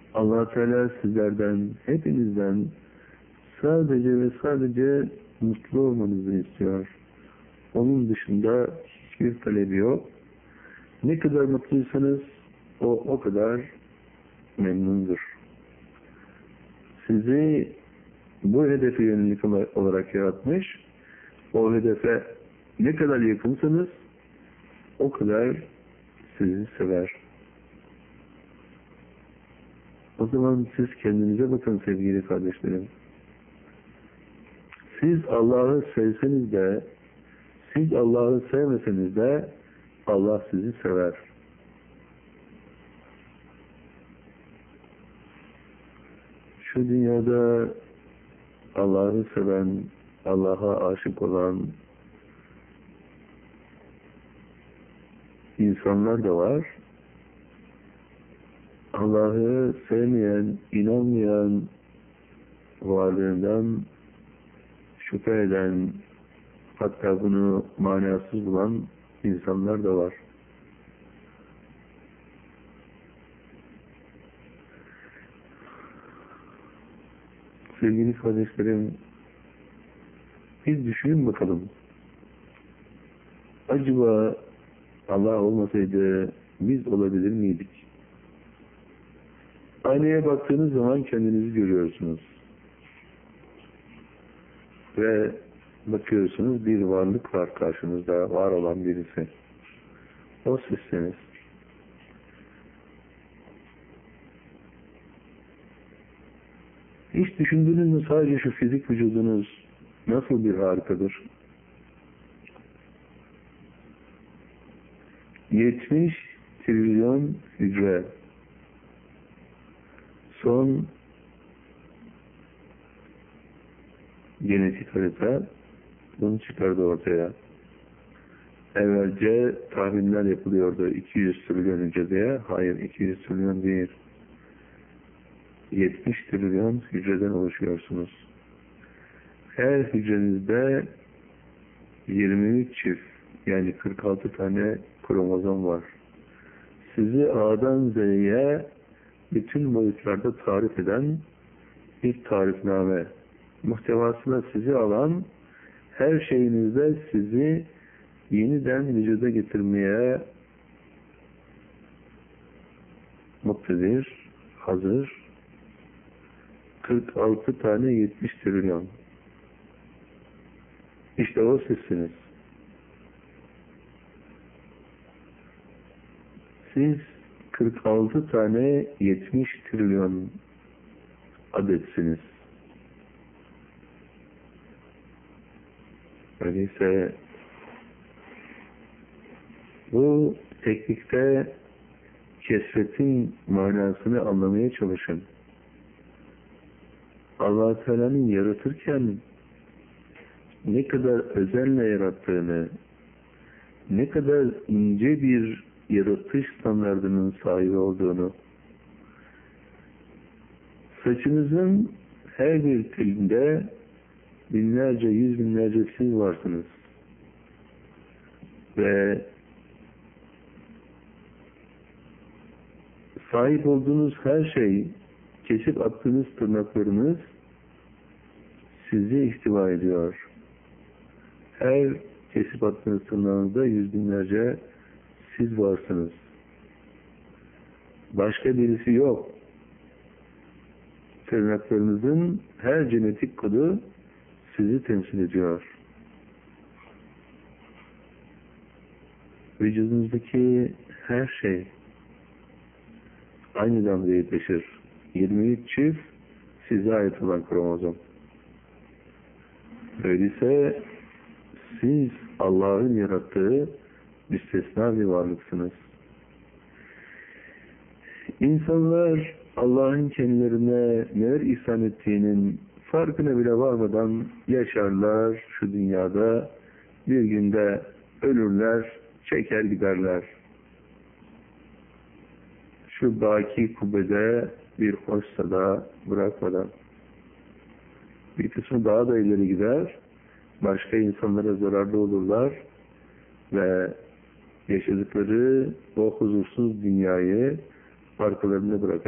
Allah Teala sizlerden, hepinizden sadece ve sadece mutlu olmanızı istiyor. Onun dışında hiçbir talebi yok. Ne kadar mutluysanız o kadar memnundur. Sizi bu hedefe yönelik olarak yaratmış. O hedefe ne kadar yakınsanız o kadar sizi sever. O zaman siz kendinize bakın sevgili kardeşlerim. Siz Allah'ı sevseniz de, siz Allah'ı sevmeseniz de Allah sizi sever. Şu dünyada Allah'ı seven, Allah'a aşık olan insanlar da var. Allah'ı sevmeyen, inanmayan, varlığından şüphe eden, hatta bunu manasız bulan insanlar da var. Sevgili kardeşlerim, biz düşünün bakalım. Acaba Allah olmasaydı biz olabilir miydik? Aynaya baktığınız zaman kendinizi görüyorsunuz. Ve bakıyorsunuz bir varlık var karşınızda, var olan birisi. O sizsiniz. Hiç düşündünüz mü sadece şu fizik vücudunuz nasıl bir harikadır? 70 trilyon hücre. Son genetik harita bunu çıkardı ortaya. Evvelce tahminler yapılıyordu 200 trilyon hücre diye. Hayır, 200 trilyon değil. 70 trilyon hücreden oluşuyorsunuz. Her hücrenizde 23 çift, yani 46 tane kromozom var. Sizi A'dan Z'ye bütün boyutlarda tarif eden bir tarifname. Muhtevasına sizi alan, her şeyinizde sizi yeniden vücuda getirmeye muktedir, hazır. 46 tane 70 trilyon. İşte o sizsiniz. Siz 46 tane 70 trilyon adetsiniz. Öyleyse bu teknikte keşfetin manasını anlamaya çalışın. Allah-u Teala'nın yaratırken ne kadar özenle yarattığını, ne kadar ince bir yaratış standardının sahibi olduğunu, saçınızın her bir telinde binlerce, yüz binlerce siz varsınız. Ve sahip olduğunuz her şey, kesip attığınız tırnaklarınız sizi ihtiva ediyor. Her kesip attığınız tırnağınızda yüz binlerce siz varsınız. Başka birisi yok. Tırnaklarınızın her genetik kodu sizi temsil ediyor. Vücudunuzdaki her şey aynı damgayı taşır. 23 çift size ait olan kromozom. Öyleyse siz Allah'ın yarattığı müstesna bir varlıksınız. İnsanlar Allah'ın kendilerine neler ihsan ettiğinin farkına bile varmadan yaşarlar şu dünyada, bir günde ölürler, çeker giderler. Şu baki kubbede bir hoş sada bırakmadan. Bir kısmı daha da ileri gider, başka insanlara zararlı olurlar ve yaşadıkları o huzursuz dünyayı arkalarında bırakır.